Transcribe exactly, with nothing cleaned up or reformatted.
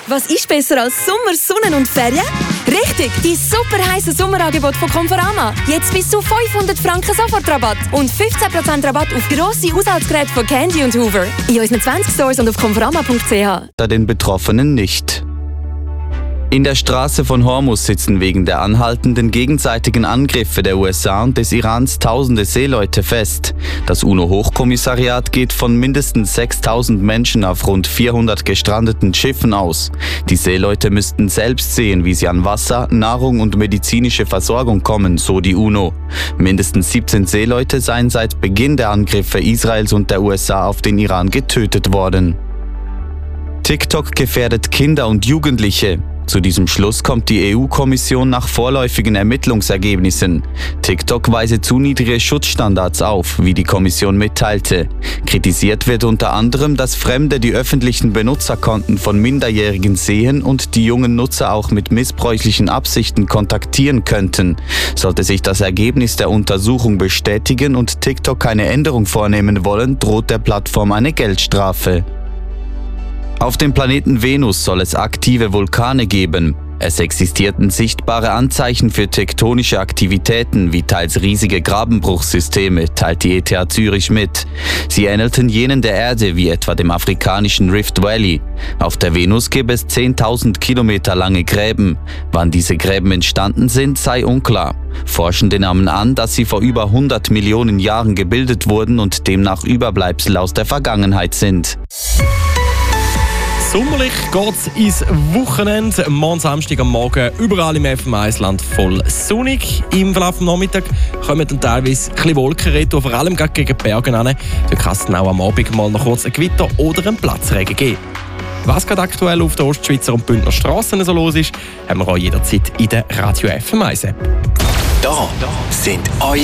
Was ist besser als Sommer, Sonne und Ferien? Richtig, die super heiße Sommerangebot von Conforama. Jetzt bis zu fünfhundert Franken Sofortrabatt und fünfzehn Prozent Rabatt auf grosse Haushaltsgeräte von Candy und Hoover. In unseren zwanzig Stores und auf conforama punkt c h. Da den Betroffenen nicht. In der Straße von Hormuz sitzen wegen der anhaltenden gegenseitigen Angriffe der U S A und des Irans tausende Seeleute fest. Das UNO-Hochkommissariat geht von mindestens sechstausend Menschen auf rund vierhundert gestrandeten Schiffen aus. Die Seeleute müssten selbst sehen, wie sie an Wasser, Nahrung und medizinische Versorgung kommen, so die UNO. Mindestens siebzehn Seeleute seien seit Beginn der Angriffe Israels und der U S A auf den Iran getötet worden. TikTok gefährdet Kinder und Jugendliche. Zu diesem Schluss kommt die E U-Kommission nach vorläufigen Ermittlungsergebnissen. TikTok weise zu niedrige Schutzstandards auf, wie die Kommission mitteilte. Kritisiert wird unter anderem, dass Fremde die öffentlichen Benutzerkonten von Minderjährigen sehen und die jungen Nutzer auch mit missbräuchlichen Absichten kontaktieren könnten. Sollte sich das Ergebnis der Untersuchung bestätigen und TikTok keine Änderung vornehmen wollen, droht der Plattform eine Geldstrafe. Auf dem Planeten Venus soll es aktive Vulkane geben. Es existierten sichtbare Anzeichen für tektonische Aktivitäten, wie teils riesige Grabenbruchssysteme, teilt die E T H Zürich mit. Sie ähnelten jenen der Erde, wie etwa dem afrikanischen Rift Valley. Auf der Venus gäbe es zehntausend Kilometer lange Gräben. Wann diese Gräben entstanden sind, sei unklar. Forschende nahmen an, dass sie vor über hundert Millionen Jahren gebildet wurden und demnach Überbleibsel aus der Vergangenheit sind. Sommerlich geht's ins Wochenende. Morgen Samstag am Morgen überall im F M eins-Land voll sonnig. Im Verlauf des Nachmittags kommen dann teilweise ein bisschen Wolken rein, vor allem gegen die Berge an. Da kann es dann auch am Abend mal noch kurz ein Gewitter oder einen Platzregen geben. Was gerade aktuell auf der Ostschweizer und Bündner Strassen so los ist, haben wir auch jederzeit in der Radio F M eins App. Da sind eure